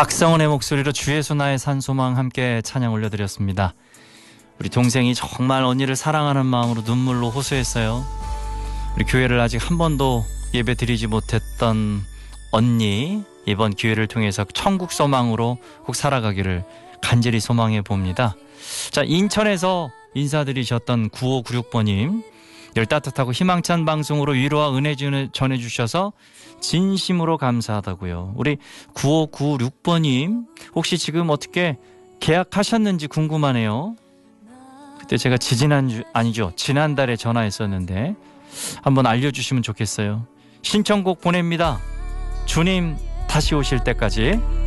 박성은의 목소리로 주예수 나의 산소망 함께 찬양 올려드렸습니다. 우리 동생이 정말 언니를 사랑하는 마음으로 눈물로 호소했어요. 우리 교회를 아직 한 번도 예배 드리지 못했던 언니, 이번 기회를 통해서 천국 소망으로 꼭 살아가기를 간절히 소망해 봅니다. 자, 인천에서 인사드리셨던 9596번님, 늘 따뜻하고 희망찬 방송으로 위로와 은혜 전해주셔서 진심으로 감사하다고요. 우리 9596번님, 혹시 지금 어떻게 계약하셨는지 궁금하네요. 그때 제가 지난달에 전화했었는데 한번 알려주시면 좋겠어요. 신청곡 보냅니다. 주님 다시 오실 때까지.